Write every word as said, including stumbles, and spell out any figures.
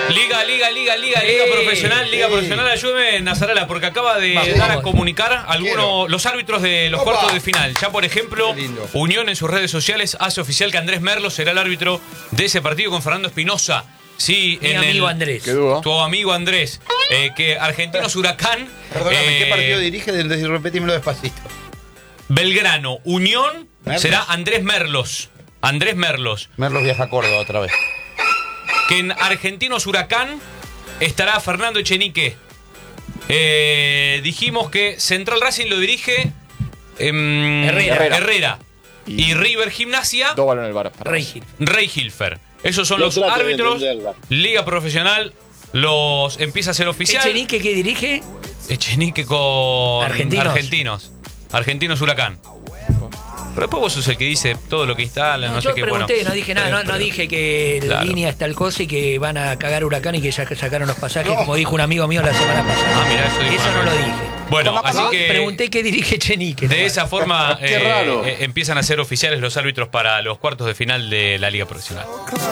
Liga, liga, liga, liga, liga Eh, profesional, liga eh. profesional, ayúdeme, Nazarala, porque acaba de Vamos, dar a vamos. comunicar algunos los árbitros de los Opa. cuartos de final. Ya, por ejemplo, Qué lindo. Unión en sus redes sociales hace oficial que Andrés Merlo será el árbitro de ese partido con Fernando Espinosa. Sí, Mi en amigo el- Andrés. Qué duro. Tu amigo Andrés. Eh, que Argentinos Huracán. Perdóname, eh, ¿qué partido dirige? De- Repetímelo despacito. Belgrano, Unión, Merlos. será Andrés Merlos. Andrés Merlos. Merlos viaja a Córdoba otra vez. Que en Argentinos Huracán estará Fernando Echenique. Eh, dijimos que Central Racing lo dirige em, Herrera. Herrera. Y, Y- River Gimnasia, Dos balones en el bar. Rey Gil. Rey Hilfer. Esos son No los trate de árbitros. entenderla. Liga Profesional los empieza a ser oficial. Echenique, ¿qué dirige? Echenique con Argentinos. Argentinos. Argentinos Huracán. Pero después vos sos el que dice todo lo que instala, no, No, sé yo qué. pregunté, bueno. no dije nada, no, no Pero- dije que la Claro. línea está el cosa y que van a cagar Huracán y que ya sacaron los pasajes, como dijo un amigo mío la semana pasada. Ah, mirá, eso dijo Eso no una lo vez. dije. Bueno, así No, que pregunté qué dirige Echenique. de nomás. esa forma Qué eh, raro. eh, empiezan a ser oficiales los árbitros para los cuartos de final de la Liga Profesional.